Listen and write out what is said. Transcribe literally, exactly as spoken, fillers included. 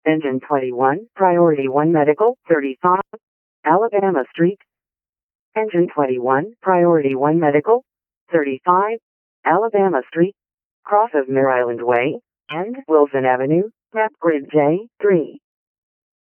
Engine twenty-one, Priority one Medical, thirty-five, Alabama Street. Engine twenty-one, Priority one Medical, thirty-five, Alabama Street, cross of Mare Island Way, and Wilson Avenue, map grid J three.